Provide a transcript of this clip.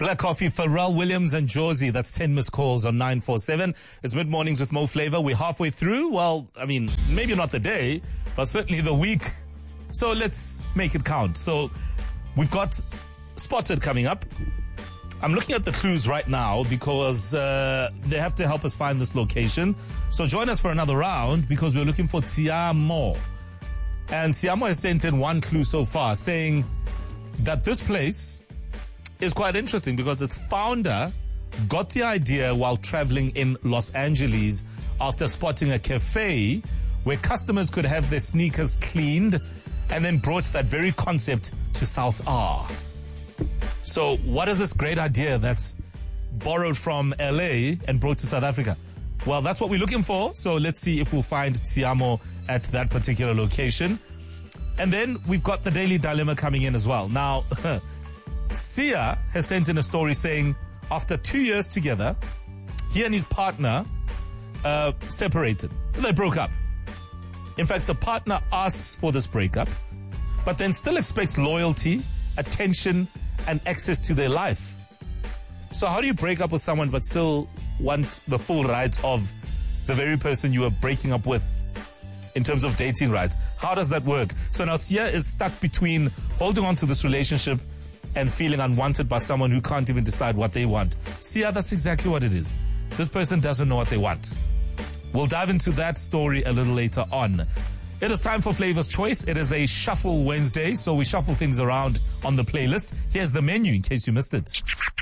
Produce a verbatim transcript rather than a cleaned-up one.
Black Coffee, Pharrell Williams and Josie. That's ten missed calls on nine four seven. It's Mid Mornings with Mo Flavor. We're halfway through. Well, I mean, maybe not the day, but certainly the week. So let's make it count. So we've got Spotted coming up. I'm looking at the clues right now because uh, they have to help us find this location. So join us for another round because we're looking for Tiamo. And Tiamo has sent in one clue so far saying that this place is quite interesting because its founder got the idea while traveling in Los Angeles after spotting a cafe where customers could have their sneakers cleaned and then brought that very concept to South R. So what is this great idea that's borrowed from L A and brought to South Africa? Well, that's what we're looking for. So let's see if we'll find Tiamo at that particular location. And then we've got the Daily Dilemma coming in as well. Now, Sia has sent in a story saying after two years together, he and his partner uh, separated. They broke up. In fact, the partner asks for this breakup, but then still expects loyalty, attention, and access to their life. So how do you break up with someone but still want the full rights of the very person you were breaking up with in terms of dating rights? How does that work? So now Sia is stuck between holding on to this relationship and feeling unwanted by someone who can't even decide what they want. Sia, that's exactly what it is. This person doesn't know what they want. We'll dive into that story a little later on. It is time for Flavor's Choice. It is a Shuffle Wednesday, so we shuffle things around on the playlist. Here's the menu in case you missed it.